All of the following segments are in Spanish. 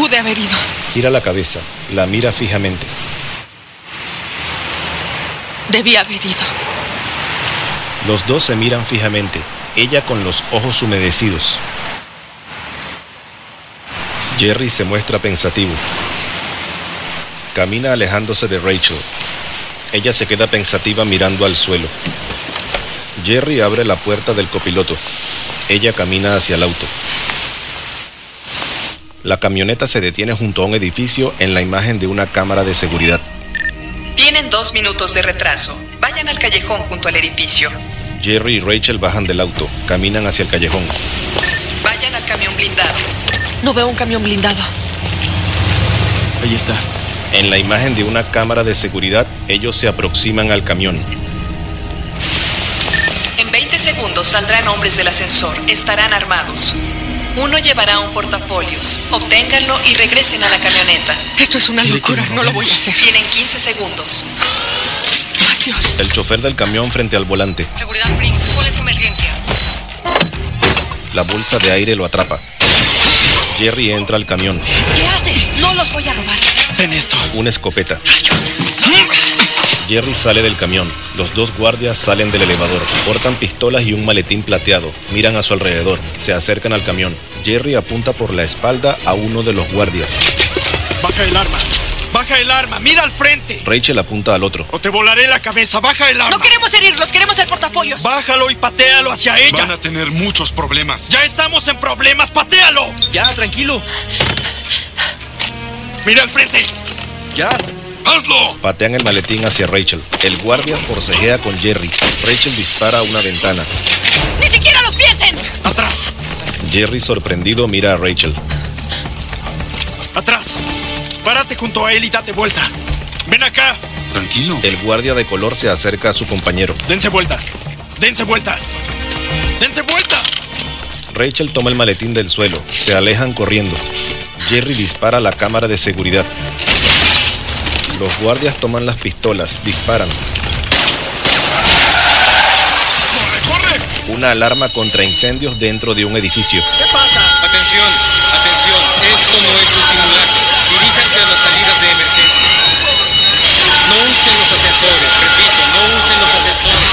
Pude haber ido. Gira la cabeza, la mira fijamente. Debí haber ido. Los dos se miran fijamente, ella con los ojos humedecidos. Jerry se muestra pensativo. Camina alejándose de Rachel. Ella se queda pensativa mirando al suelo. Jerry abre la puerta del copiloto. Ella camina hacia el auto. La camioneta se detiene junto a un edificio en la imagen de una cámara de seguridad. Tienen 2 minutos de retraso. Vayan al callejón junto al edificio. Jerry y Rachel bajan del auto, caminan hacia el callejón. Vayan al camión blindado. No veo un camión blindado. Ahí está. En la imagen de una cámara de seguridad, ellos se aproximan al camión. En 20 segundos saldrán hombres del ascensor. Estarán armados. Uno llevará un portafolios. Obténganlo y regresen a la camioneta. Esto es una locura, no lo voy a hacer. Tienen 15 segundos. Dios. El chofer del camión frente al volante. Seguridad Prince, ¿cuál es su emergencia? La bolsa de aire lo atrapa. Jerry entra al camión. ¿Qué haces? No los voy a robar. Ten esto. Una escopeta. ¡Rayos! Jerry sale del camión. Los dos guardias salen del elevador. Portan pistolas y un maletín plateado. Miran a su alrededor. Se acercan al camión. Jerry apunta por la espalda a uno de los guardias. Baja el arma. Baja el arma. Mira al frente. Rachel apunta al otro. O te volaré la cabeza. Baja el arma. No queremos herirlos, queremos el portafolios. Bájalo y patéalo hacia ella. Van a tener muchos problemas. Ya estamos en problemas. Patéalo. Ya, tranquilo. Mira al frente. Ya. ¡Hazlo! Patean el maletín hacia Rachel. El guardia forcejea con Jerry. Rachel dispara a una ventana. ¡Ni siquiera lo piensen! Atrás. Jerry, sorprendido, mira a Rachel. Atrás. Párate junto a él y date vuelta. Ven acá. Tranquilo. El guardia de color se acerca a su compañero. Dense vuelta. Dense vuelta. Dense vuelta. Rachel toma el maletín del suelo. Se alejan corriendo. Jerry dispara a la cámara de seguridad. Los guardias toman las pistolas, disparan. ¡Corre, corre! Una alarma contra incendios dentro de un edificio. ¿Qué pasa? Atención, atención. Esto no es un simulacro. Diríjanse a las salidas de emergencia. No usen los ascensores. Repito, no usen los ascensores.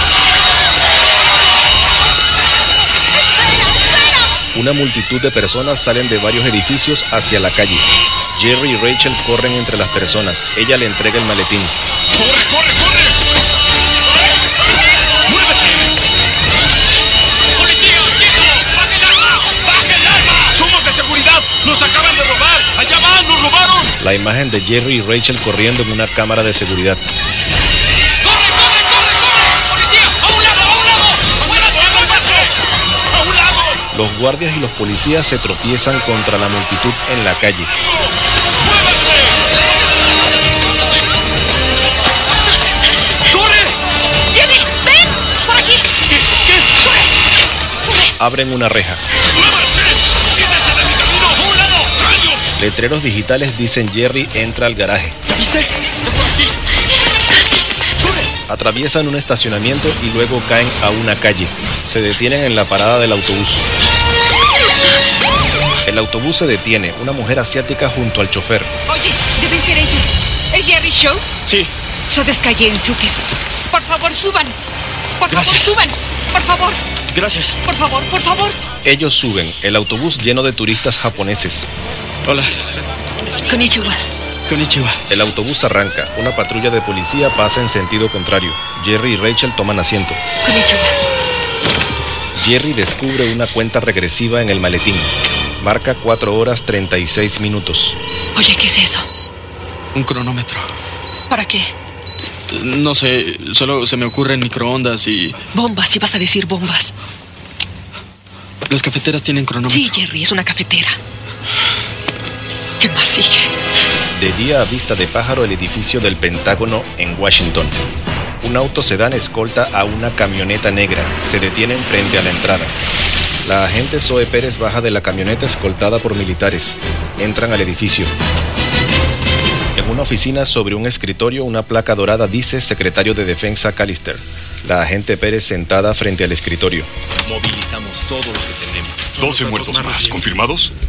Una multitud de personas salen de varios edificios hacia la calle. Jerry y Rachel corren entre las personas. Ella le entrega el maletín. ¡Corre, corre, corre! ¡Muévete! ¡Policía, quieto! ¡Baja el arma! ¡Baja el arma! ¡Somos de seguridad! ¡Nos acaban de robar! ¡Allá van! ¡Nos robaron! La imagen de Jerry y Rachel corriendo en una cámara de seguridad. ¡Corre, corre, corre, corre! ¡Policía! ¡A un lado, a un lado! ¡A un lado, a un lado! Los guardias y los policías se tropiezan contra la multitud en la calle. Abren una reja. Letreros digitales dicen Jerry entra al garaje. ¿Ya viste? ¡Es por aquí! ¡Corre! Atraviesan un estacionamiento y luego caen a una calle. Se detienen en la parada del autobús. El autobús se detiene. Una mujer asiática junto al chofer. Oye, deben ser ellos. ¿Es Jerry Show? Sí. Sodeskayeensuques. Por favor, suban. Por favor, Gracias. suban. Por favor, Gracias. por favor, por favor. Ellos suben. El autobús lleno de turistas japoneses. Hola. Konnichiwa. Konnichiwa. El autobús arranca. Una patrulla de policía pasa en sentido contrario. Jerry y Rachel toman asiento. Konnichiwa. Jerry descubre una cuenta regresiva en el maletín. Marca 4 horas 36 minutos. Oye, ¿qué es eso? Un cronómetro. ¿Para qué? No sé, solo se me ocurren microondas y... Bombas, si vas a decir bombas. Las cafeteras tienen cronómetro. Sí, Jerry, es una cafetera. ¿Qué más sigue? De día a vista de pájaro el edificio del Pentágono en Washington. Un auto sedán escolta a una camioneta negra. Se detienen frente a la entrada. La agente Zoe Pérez baja de la camioneta escoltada por militares. Entran al edificio. En una oficina sobre un escritorio, una placa dorada dice Secretario de Defensa Callister. La agente Pérez sentada frente al escritorio. Movilizamos todo lo que tenemos. 12 muertos más. ¿Confirmados?